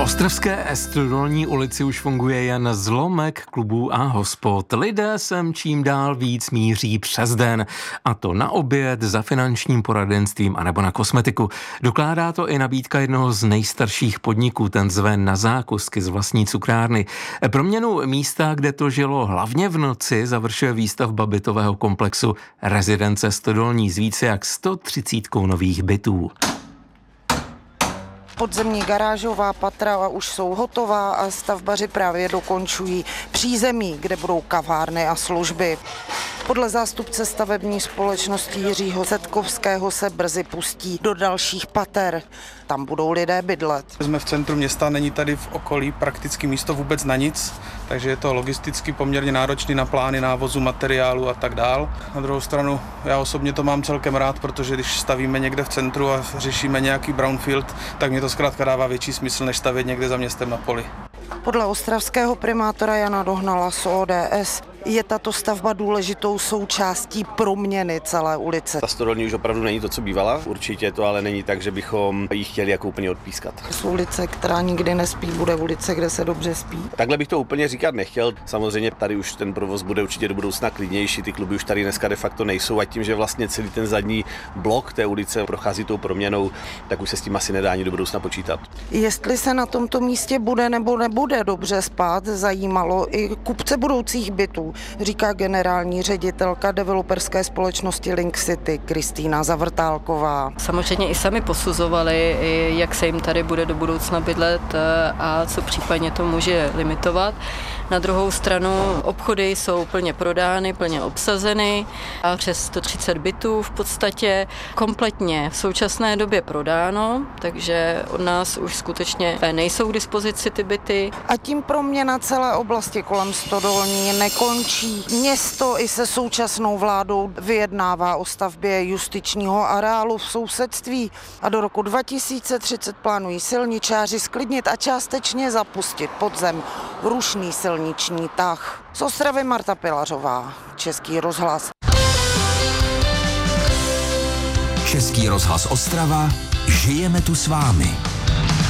ostravské Estrodolní ulici už funguje jen zlomek klubů a hospod. Lidé sem čím dál víc míří přes den, a to na oběd, za finančním poradenstvím anebo na kosmetiku. Dokládá to i nabídka jednoho z nejstarších podniků, ten zve Na zákusky z vlastní cukrárny. Proměnu místa, kde to žilo hlavně v noci, završuje výstavba bytového komplexu Rezidence Stodolní s více jak 130 nových bytů. Podzemní garážová patra už jsou hotová a stavbaři právě dokončují přízemí, kde budou kavárny a služby. Podle zástupce stavební společnosti Jiřího Zetkovského se brzy pustí do dalších pater. Tam budou lidé bydlet. Jsme v centru města, není tady v okolí prakticky místo vůbec na nic, takže je to logisticky poměrně náročný na plány návozu materiálu a tak dál. Na druhou stranu já osobně to mám celkem rád, protože když stavíme někde v centru a řešíme nějaký brownfield, tak mě to zkrátka dává větší smysl, než stavět někde za městem na poli. Podle ostravského primátora Jana Dohnala z ODS je tato stavba důležitou součástí proměny celé ulice. Ta Stodolní už opravdu není to, co bývala. Určitě to ale není tak, že bychom ji chtěli jako úplně odpískat. Z ulice, která nikdy nespí, bude ulice, kde se dobře spí. Takhle bych to úplně říkat nechtěl. Samozřejmě tady už ten provoz bude určitě do budoucna klidnější. Ty kluby už tady dneska de facto nejsou, a tím, že vlastně celý ten zadní blok té ulice prochází tou proměnou, tak už se s tím asi nedá ani do budoucna počítat. Jestli se na tomto místě bude nebo nebude dobře spát, zajímalo i kupce budoucích bytů, říká generální ředitelka developerské společnosti Link City Kristýna Zavrtálková. Samozřejmě i sami posuzovali, jak se jim tady bude do budoucna bydlet a co případně to může limitovat. Na druhou stranu obchody jsou plně prodány, plně obsazeny a přes 130 bytů v podstatě kompletně v současné době prodáno, takže od nás už skutečně nejsou k dispozici ty byty. A tím proměna celé oblasti kolem Stodolní nekončí. Město i se současnou vládou vyjednává o stavbě justičního areálu v sousedství a do roku 2030 plánují silničáři sklidnit a částečně zapustit pod zem rušný silniční tah. Z Ostravy Marta Pilařová, Český rozhlas. Český rozhlas Ostrava, žijeme tu s vámi.